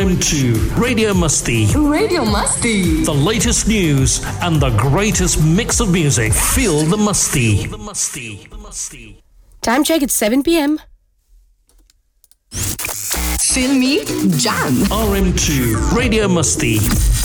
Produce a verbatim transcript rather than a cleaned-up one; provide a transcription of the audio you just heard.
M two Radio Musti. Radio Musti. The latest news and the greatest mix of music. Feel the Musti. The Musti. The Musti. Time check, it's seven p.m. Filmy Jam. R M two Radio Musti.